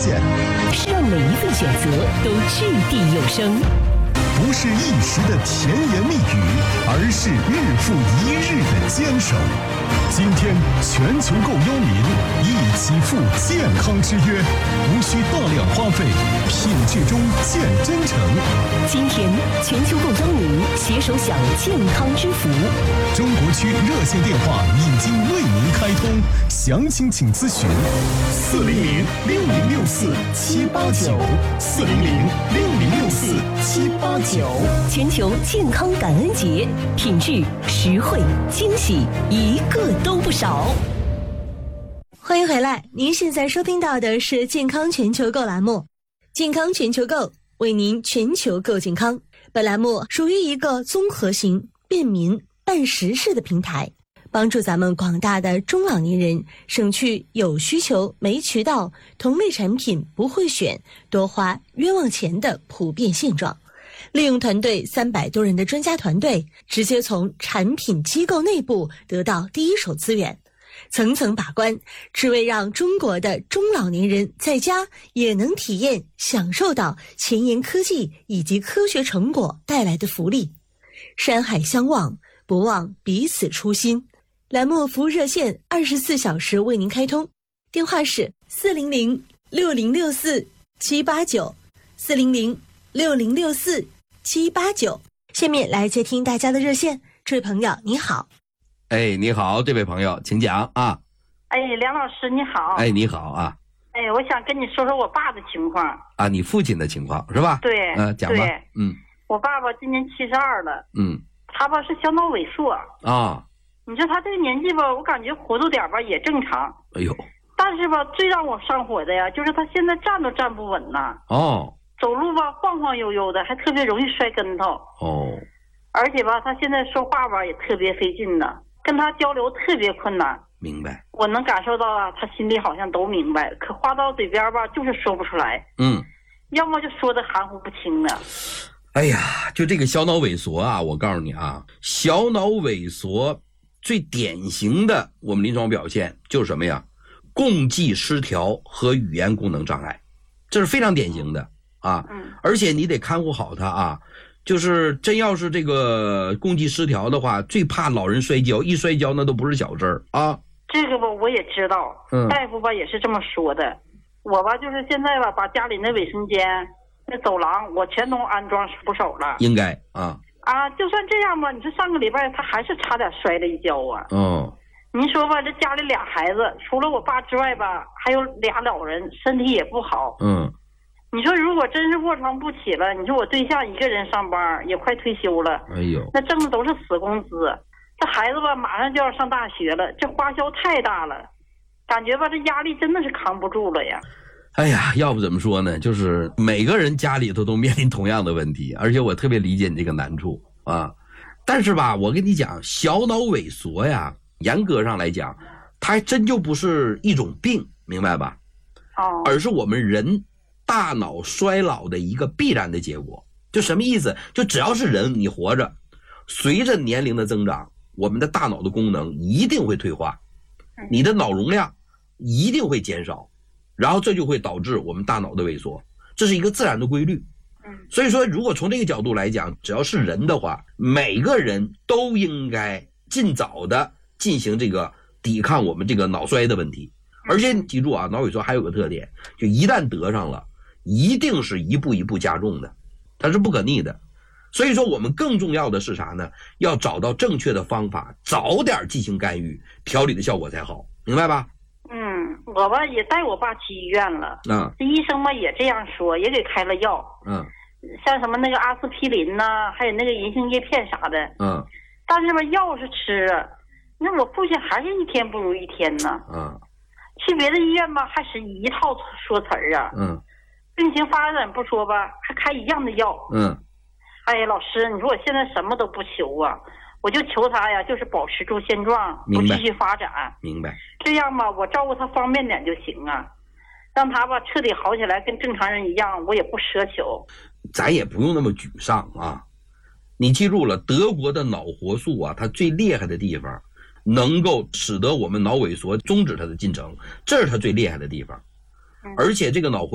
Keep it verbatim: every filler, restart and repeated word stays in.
现， 是让每一份选择都掷地有声。 不是一时的甜言蜜语，而是日复一日的坚守。今天全球购优民一起赴健康之约，无需大量花费，品质中见真诚。 今天全球购优民携手享健康之福。 中国区热线电话已经为您开通，详情请咨询四零零六零六四七八九四零零六零六四七八九。 全球健康感恩节，品质、实惠、惊喜，一个都不少。 欢迎回来，您现在收听到的是健康全球购栏目，健康全球购为您全球购健康。本栏目属于一个综合型、便民、办实事的平台，帮助咱们广大的中老年人省去有需求没渠道、同类产品不会选、多花冤枉钱的普遍现状。利用团队三百多人的专家团队，直接从产品机构内部得到第一手资源，层层把关，只为让中国的中老年人在家也能体验享受到前沿科技以及科学成果带来的福利。山海相望，不忘彼此初心。栏目服务热线二十四小时为您开通，电话是四零零六零六四七八九四零零六零六四七八九。下面来接听大家的热线。这位朋友你好。 哎，你好，这位朋友请讲啊。 哎，梁老师你好。 哎，你好啊。 哎，我想跟你说说我爸的情况啊。你父亲的情况是吧？ 对， 嗯、呃，讲吧。嗯， 我爸爸今年七十二了。 嗯， 他吧是小脑萎缩啊。 你说他这个年纪吧，我感觉活动点吧也正常。 哎呦， 但是吧，最让我上火的呀，就是他现在站都站不稳呐。 哦。 走路吧晃晃悠悠的，还特别容易摔跟头。 哦。 而且吧，他现在说话吧也特别费劲呢，跟他交流特别困难。 明白。 我能感受到啊，他心里好像都明白，可话到嘴边吧，就是说不出来。 嗯。 要么就说的含糊不清的。 哎呀，就这个小脑萎缩啊，我告诉你啊，小脑萎缩最典型的我们临床表现就是什么呀？共济失调和语言功能障碍，这是非常典型的啊。 嗯。 而且你得看护好他啊。就是真要是这个共济失调的话，最怕老人摔跤，一摔跤那都不是小事儿啊。 这个吧我也知道， 嗯， 大夫吧也是这么说的。我吧就是现在吧，把家里那卫生间、那走廊我全都安装扶手了。 应该啊。 啊，就算这样吧，你说上个礼拜他还是差点摔了一跤啊。 哦。 您说吧，这家里俩孩子，除了我爸之外吧，还有俩老人，身体也不好。 嗯。 你说如果真是卧床不起了，你说我对象一个人上班也快退休了， 哎呦， 那挣的都是死工资，这孩子吧马上就要上大学了，这花销太大了，感觉吧这压力真的是扛不住了呀。 哎呀，要不怎么说呢，就是每个人家里头都面临同样的问题，而且我特别理解你这个难处啊。但是吧，我跟你讲，小脑萎缩呀，严格上来讲它还真就不是一种病，明白吧？ 哦， 而是我们人大脑衰老的一个必然的结果。就什么意思？就只要是人你活着，随着年龄的增长，我们的大脑的功能一定会退化，你的脑容量一定会减少，然后这就会导致我们大脑的萎缩，这是一个自然的规律。所以说如果从这个角度来讲，只要是人的话，每个人都应该尽早的进行这个抵抗我们这个脑衰的问题。而且你记住啊，脑萎缩还有个特点，就一旦得上了，一定是一步一步加重的，它是不可逆的。所以说我们更重要的是啥呢？要找到正确的方法，早点进行干预，调理的效果才好，明白吧？ 嗯，我吧也带我爸去医院了， 嗯， 这医生吧也这样说，也给开了药， 嗯， 像什么那个阿司匹林呐、啊，还有那个银杏叶片啥的， 嗯， 但是吧药是吃啊，那我父亲还是一天不如一天呢， 嗯， 去别的医院吧还是一套说词儿啊， 嗯， 病情发展不说吧，还开一样的药， 嗯， 哎呀，老师，你说我现在什么都不求啊，我就求他呀，就是保持住现状，不继续发展。 明白。 这样吧，我照顾他方便点就行啊，让他吧彻底好起来，跟正常人一样，我也不奢求。 咱也不用那么沮丧啊！你记住了，德国的脑活素啊，它最厉害的地方，能够使得我们脑萎缩终止它的进程，这是它最厉害的地方。而且这个脑活